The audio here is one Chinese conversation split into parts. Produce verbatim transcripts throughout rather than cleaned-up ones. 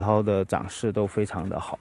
葡萄的长势都非常的好。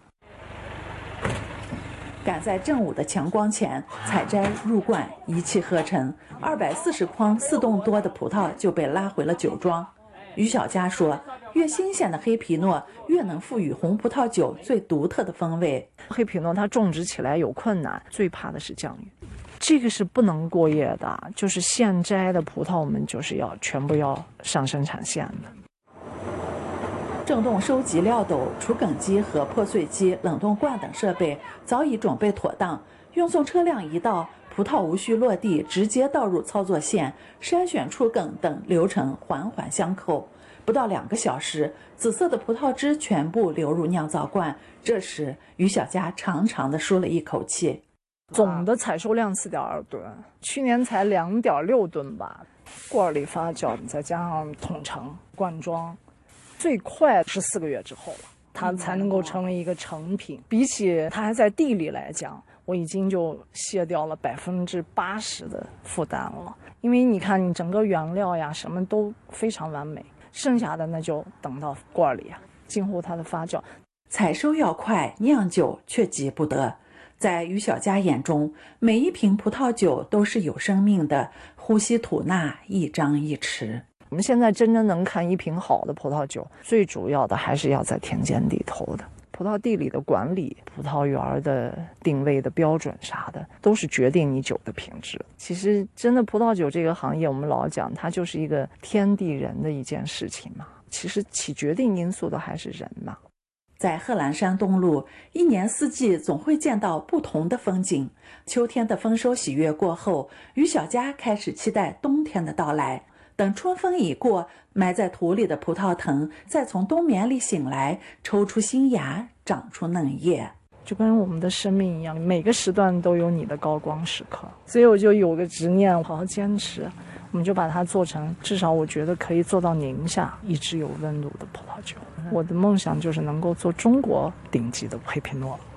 赶在正午的强光前采摘入罐，一气呵成，二百四十筐四吨多的葡萄就被拉回了酒庄。于小佳说，越新鲜的黑皮诺越能赋予红葡萄酒最独特的风味。 黑皮诺它种植起来有困难，最怕的是降雨，这个是不能过夜的，就是现摘的葡萄我们就是要全部要上生产线的。 正冻收集料斗、除梗机和破碎机、冷冻罐等设备早已准备妥当，运送车辆一到，葡萄无需落地，直接倒入操作线，筛选出梗等流程环环相扣。不到两个小时，紫色的葡萄汁全部流入酿造罐。这时，于小佳长长的舒了一口气。 总的采收量四点二吨，去年才两点六吨吧。罐里发酵，再加上桶盛灌装，最快十四个月之后了，它才能够成为一个成品。比起它还在地里来讲，我已经就卸掉了百分之八十的负担了。因为你看，你整个原料呀，什么都非常完美，剩下的那就等到罐里啊，今后它的发酵。 采收要快，酿酒却急不得。在于小佳眼中，每一瓶葡萄酒都是有生命的，呼吸吐纳，一张一弛。 我们现在真正能看一瓶好的葡萄酒，最主要的还是要在田间地头的。葡萄地里的管理、葡萄园的定位的标准啥的，都是决定你酒的品质。其实真的葡萄酒这个行业，我们老讲它就是一个天地人的一件事情嘛。其实起决定因素的还是人嘛。 在贺兰山东路，一年四季总会见到不同的风景。秋天的丰收喜悦过后，于小佳开始期待冬天的到来。等春风已过，埋在土里的葡萄藤再从冬眠里醒来，抽出新芽，长出嫩叶。 就跟我们的生命一样，每个时段都有你的高光时刻，所以我就有个执念，好好坚持，我们就把它做成，至少我觉得可以做到宁夏一直有温度的葡萄酒。我的梦想就是能够做中国顶级的黑皮诺。